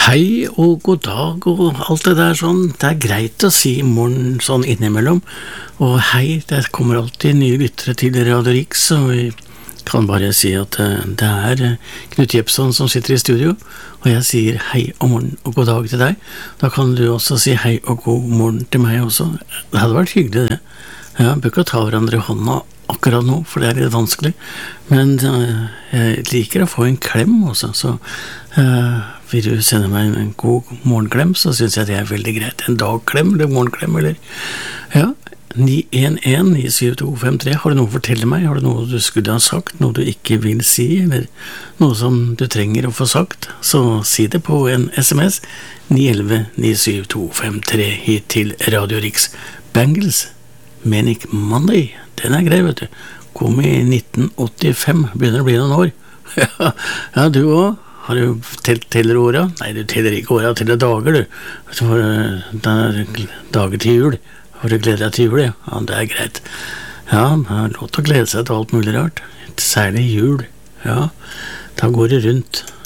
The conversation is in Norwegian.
Hei og god dag og alt det der sånn, det greit å si morgen sånn innimellom, og hei, det kommer alltid nye lyttere til Radio Riks, og vi kan bare si at det Knut Jepson som sitter i studio, og jeg sier hei og morgen og god dag til deg. Da kan du også si hei og god morgen til meg også. Det hadde vært hyggelig det. Ja, bør ikke ta hverandre i hånda akkurat nå, for det litt vanskelig, men jeg liker å få en klem også, så vil du sende meg en god morgenklem, så synes jeg det veldig greit. En dagklem eller morgenklem, eller ja, 911-97253. Har du noe å fortelle meg? Har du noe du skulle ha sagt, noe du ikke vil si, eller noe som du trenger å få sagt, så si det på en SMS 911-97253 hit til Radio Riks. Bangles, Manic Monday, den grei, vet du. Kom i 1985, begynner å bli noen år. Ja, du også. Har du teller åra? Nei, du teller ikke åra, teller dager, du. Det dager til jul. Har du gledet deg til jul, ja? Ja, det greit. Ja, det lov til å glede seg til alt mulig rart. Særlig jul. Ja, da går det rundt.